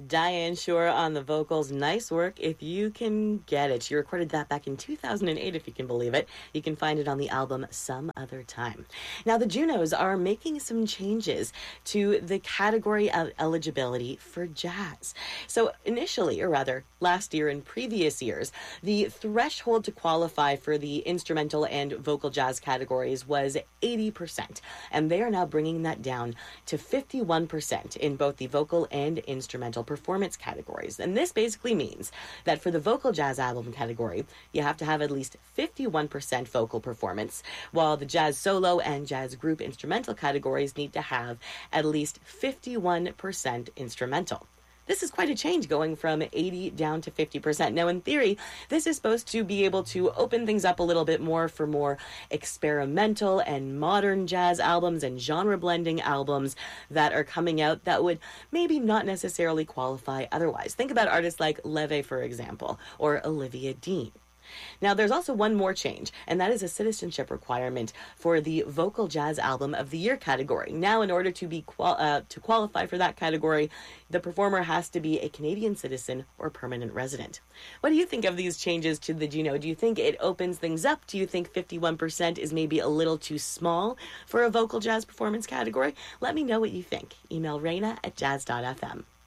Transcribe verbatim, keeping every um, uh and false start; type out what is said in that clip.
Diane Shore on the vocals. Nice work if you can get it. She recorded that back in two thousand eight, if you can believe it. You can find it on the album Some Other Time. Now, the Junos are making some changes to the category of eligibility for jazz. So initially, or rather, last year and previous years, the threshold to qualify for the instrumental and vocal jazz categories was eighty percent. And they are now bringing that down to fifty-one percent in both the vocal and instrumental performance categories. And this basically means that for the vocal jazz album category, you have to have at least fifty-one percent vocal performance, while the jazz solo and jazz group instrumental categories need to have at least fifty-one percent instrumental. This is quite a change, going from eighty down to fifty percent. Now, in theory, this is supposed to be able to open things up a little bit more for more experimental and modern jazz albums and genre blending albums that are coming out that would maybe not necessarily qualify otherwise. Think about artists like Leve, for example, or Olivia Dean. Now, there's also one more change, and that is a citizenship requirement for the Vocal Jazz Album of the Year category. Now, in order to be qual- uh, to qualify for that category, the performer has to be a Canadian citizen or permanent resident. What do you think of these changes to the Juno? Do you think it opens things up? Do you think fifty-one percent is maybe a little too small for a vocal jazz performance category? Let me know what you think. Email Raina at jazz dot f m.